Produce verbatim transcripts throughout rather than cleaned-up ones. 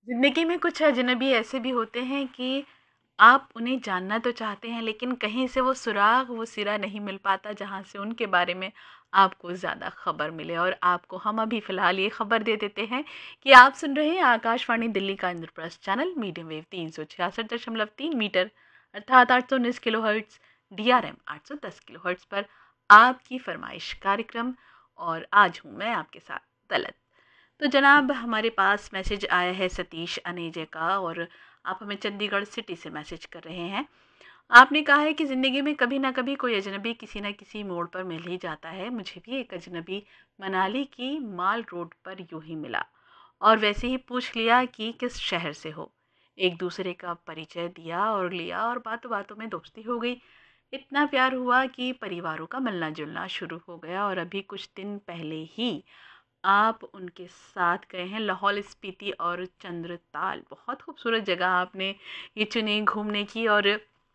ज़िंदगी में कुछ अजनबी ऐसे भी होते हैं कि आप उन्हें जानना तो चाहते हैं, लेकिन कहीं से वो सुराग, वो सिरा नहीं मिल पाता जहाँ से उनके बारे में आपको ज़्यादा खबर मिले। और आपको हम अभी फ़िलहाल ये खबर दे देते हैं कि आप सुन रहे हैं आकाशवाणी दिल्ली का इंद्रप्रस्थ चैनल मीडियम वेव तीन सौ छियासठ दशमलव तीन मीटर अर्थात आठ सौ उन्नीस kilo hertz, D R M आठ सौ दस किलो हर्ट्स पर आपकी फरमाइश कार्यक्रम। और आज हूँ मैं आपके साथ तलत। तो जनाब, हमारे पास मैसेज आया है सतीश अनेजे का, और आप हमें चंडीगढ़ सिटी से मैसेज कर रहे हैं। आपने कहा है कि ज़िंदगी में कभी ना कभी कोई अजनबी किसी न किसी मोड़ पर मिल ही जाता है। मुझे भी एक अजनबी मनाली की माल रोड पर यूं ही मिला, और वैसे ही पूछ लिया कि किस शहर से हो। एक दूसरे का परिचय दिया और लिया, और बातों बातों में दोस्ती हो गई। इतना प्यार हुआ कि परिवारों का मिलना जुलना शुरू हो गया, और अभी कुछ दिन पहले ही आप उनके साथ गए हैं लाहौल स्पीति और चंद्रताल। बहुत खूबसूरत जगह आपने ये चुनी घूमने की। और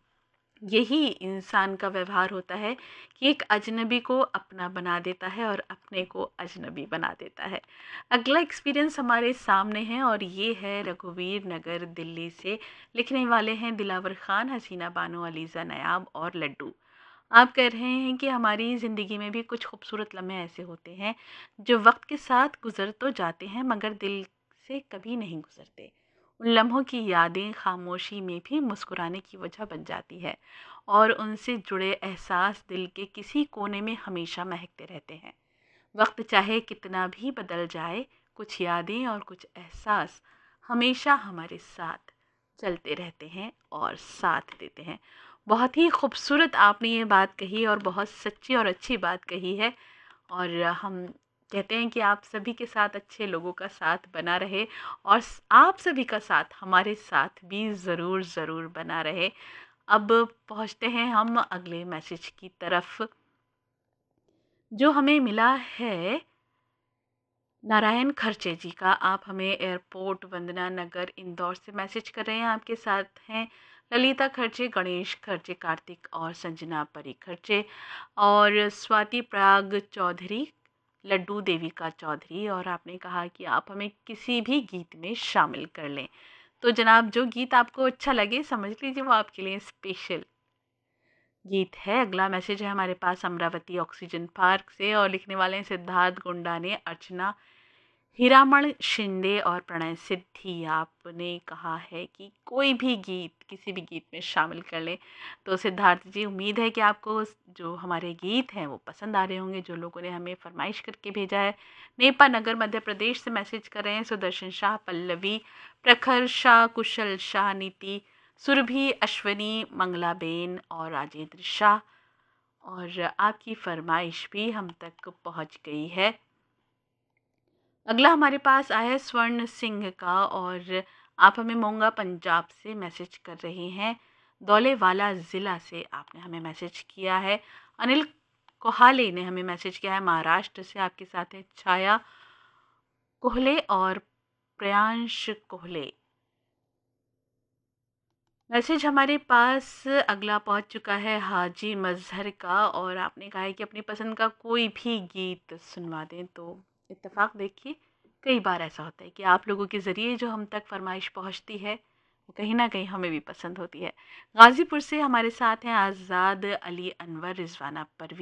यही इंसान का व्यवहार होता है कि एक अजनबी को अपना बना देता है और अपने को अजनबी बना देता है। अगला एक्सपीरियंस हमारे सामने है, और ये है रघुवीर नगर दिल्ली से। लिखने वाले हैं दिलावर खान, हसीना बानो, अलीज़ा नयाब और लड्डू। आप कह रहे हैं कि हमारी ज़िंदगी में भी कुछ खूबसूरत लम्हे ऐसे होते हैं जो वक्त के साथ गुजर तो जाते हैं, मगर दिल से कभी नहीं गुजरते। उन लम्हों की यादें खामोशी में भी मुस्कुराने की वजह बन जाती है, और उनसे जुड़े एहसास दिल के किसी कोने में हमेशा महकते रहते हैं। वक्त चाहे कितना भी बदल जाए, कुछ यादें और कुछ एहसास हमेशा हमारे साथ चलते रहते हैं और साथ देते हैं। बहुत ही खूबसूरत आपने ये बात कही, और बहुत सच्ची और अच्छी बात कही है। और हम कहते हैं कि आप सभी के साथ अच्छे लोगों का साथ बना रहे, और आप सभी का साथ हमारे साथ भी ज़रूर ज़रूर बना रहे। अब पहुंचते हैं हम अगले मैसेज की तरफ, जो हमें मिला है नारायण खर्चे जी का। आप हमें एयरपोर्ट वंदना नगर इंदौर से मैसेज कर रहे हैं। आपके साथ हैं ललिता खर्चे, गणेश खर्चे, कार्तिक और संजना परी खर्चे, और स्वाति प्राग चौधरी, लड्डू देविका चौधरी। और आपने कहा कि आप हमें किसी भी गीत में शामिल कर लें। तो जनाब, जो गीत आपको अच्छा लगे समझ लीजिए वो आपके लिए स्पेशल गीत है। अगला मैसेज है हमारे पास अमरावती ऑक्सीजन पार्क से, और लिखने वाले हैं सिद्धार्थ गुंडा ने, अर्चना हीरामण शिंदे और प्रणय सिद्धि। आपने कहा है कि कोई भी गीत किसी भी गीत में शामिल कर लें। तो सिद्धार्थ जी, उम्मीद है कि आपको जो हमारे गीत हैं वो पसंद आ रहे होंगे, जो लोगों ने हमें फरमाइश करके भेजा है। नेपा नगर मध्य प्रदेश से मैसेज कर रहे हैं सुदर्शन शाह, पल्लवी, प्रखर शाह, कुशल शाह, नीति, सुरभि, अश्वनी, मंगलाबेन और राजेंद्र शाह। और आपकी फरमाइश भी हम तक पहुंच गई है। अगला हमारे पास आया है स्वर्ण सिंह का, और आप हमें मोंगा पंजाब से मैसेज कर रहे हैं। दौलेवाला ज़िला से आपने हमें मैसेज किया है। अनिल कोहाले ने हमें मैसेज किया है महाराष्ट्र से। आपके साथ है छाया कोहले और प्रियांश कोहले। मैसेज हमारे पास अगला पहुंच चुका है हाजी मजहर का, और आपने कहा है कि अपनी पसंद का कोई भी गीत सुनवा दें। तो इत्तेफाक देखिए, कई बार ऐसा होता है कि आप लोगों के ज़रिए जो हम तक फरमाइश पहुंचती है वो कहीं ना कहीं हमें भी पसंद होती है। गाज़ीपुर से हमारे साथ हैं आज़ाद अली अनवर, रिजवाना परवीन।